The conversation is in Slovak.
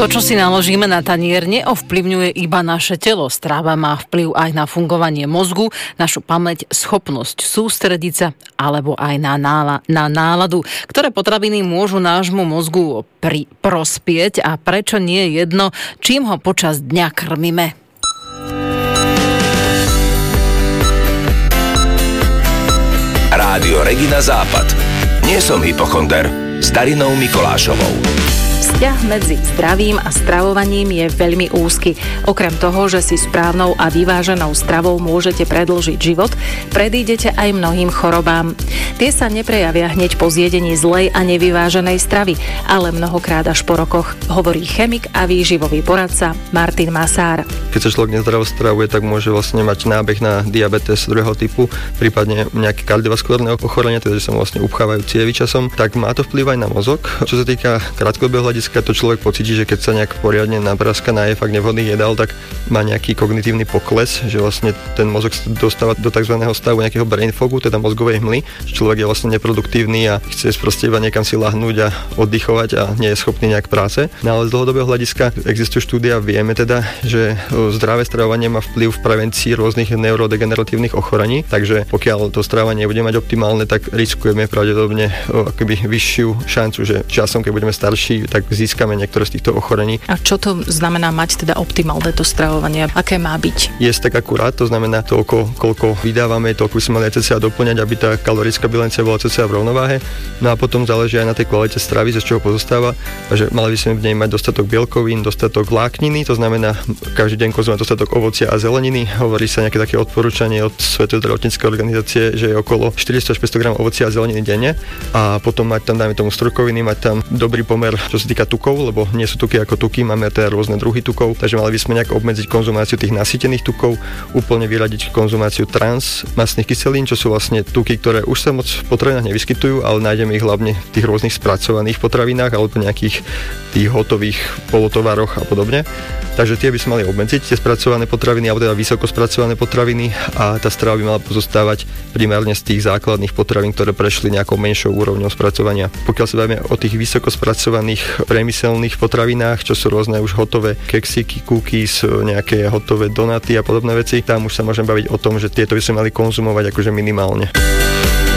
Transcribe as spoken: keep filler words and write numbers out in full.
To, čo si naložíme na tanier, neovplyvňuje iba naše telo. Strava má vplyv aj na fungovanie mozgu, našu pamäť, schopnosť sústrediť sa, alebo aj na, nála, na náladu, ktoré potraviny môžu nášmu mozgu pri, prospieť a prečo nie je jedno, čím ho počas dňa krmíme. Rádio Regina Západ. Nie som hypochonder. S Darinou Mikolášovou. Vzťah medzi zdravím a stravovaním je veľmi úzky. Okrem toho, že si správnou a vyváženou stravou môžete predĺžiť život, predídete aj mnohým chorobám. Tie sa neprejavia hneď po zjedení zlej a nevyváženej stravy, ale mnohokrát až po rokoch, hovorí chemik a výživový poradca Martin Masár. Keď sa človek nezdravo stravuje, tak môže vlastne mať nábeh na diabetes druhého typu, prípadne nejaké kardiovaskulárne ochorenie, teda že sa mu vlastne upchávajú cievy časom, tak má to vplyv aj na mozog. Čo sa týka krátkodobého hľadiska, to človek pocíti, že keď sa nejak poriadne napraska naje fakt nevhodných jedál, tak má nejaký kognitívny pokles, že vlastne ten mozog sa dostáva do tzv. Stavu nejakého brain fogu, teda mozgovej hmly, že človek je vlastne neproduktívny a chce proste iba niekam si lahnúť a oddychovať a nie je schopný nejak práce. No ale z dlhodobého hľadiska existuje štúdia, vieme teda, že zdravé stravovanie má vplyv v prevencii rôznych neurodegeneratívnych ochorení, takže pokiaľ to stravovanie bude mať optimálne, tak riskujeme pravdepodobne akoby vyššiu šancu, že časom, keď budeme starší, tak získame niektoré z týchto ochorení. A čo to znamená mať teda optimálne to stravovanie? Aké má byť? Jesť tak akurát, to znamená toľko, koľko vydávame, toľko by sme mali cca doplňať, aby tá kalorická bilancia bola cca v rovnováhe. No a potom záleží aj na tej kvalite stravy, z čoho pozostáva, že mali by sme v nej mať dostatok bielkovín, dostatok vlákniny, to znamená každý deň konzumovať dostatok ovocia a zeleniny. Hovorí sa nejaké také odporúčanie od Svetovej zdravotníckej organizácie, že je okolo štyristo až päťsto gramov ovocia a zeleniny denne a potom mať tam, dajme tomu, strukoviny, mať tam dobrý pomer, čo sa týka tukov, lebo nie sú tuky ako tuky, máme teda rôzne druhy tukov, takže mali by sme nejak obmedziť konzumáciu tých nasýtených tukov, úplne vyradiť konzumáciu transmastných kyselín, čo sú vlastne tuky, ktoré už sa moc v potravinách nevyskytujú, ale nájdeme ich hlavne v tých rôznych spracovaných potravinách alebo nejakých tých hotových polotovaroch a podobne. Takže tie by sme mali obmedziť, tie spracované potraviny, alebo teda vysoko spracované potraviny a tá strava by mala pozostávať primárne z tých základných potravín, ktoré prešli nejakou menšou úrovňou spracovania. Pokiaľ sa bavíme o tých vysoko spracovaných priemyselných potravinách, čo sú rôzne už hotové keksiky, cookies, nejaké hotové donaty a podobné veci, tam už sa môžeme baviť o tom, že tieto by sme mali konzumovať akože minimálne.